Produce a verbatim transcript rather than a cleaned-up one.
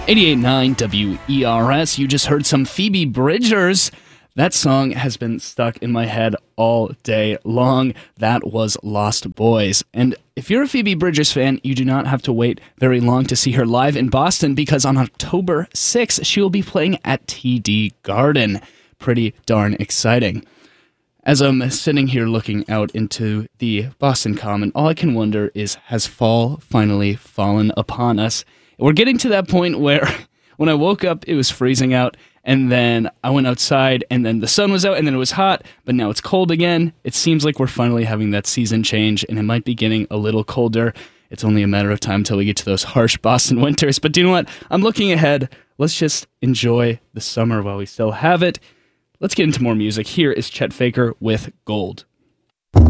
eighty-eight point nine W E R S. You just heard some Phoebe Bridgers. That song has been stuck in my head all day long. That was Lost Boys. And if you're a Phoebe Bridgers fan, you do not have to wait very long to see her live in Boston, because on October sixth, she will be playing at T D Garden. Pretty darn exciting. As I'm sitting here looking out into the Boston Common, all I can wonder is, has fall finally fallen upon us? We're getting to that point where when I woke up, it was freezing out, and then I went outside, and then the sun was out, and then it was hot, but now it's cold again. It seems like we're finally having that season change, and it might be getting a little colder. It's only a matter of time until we get to those harsh Boston winters. But do you know what? I'm looking ahead. Let's just enjoy the summer while we still have it. Let's get into more music. Here is Chet Faker with Gold.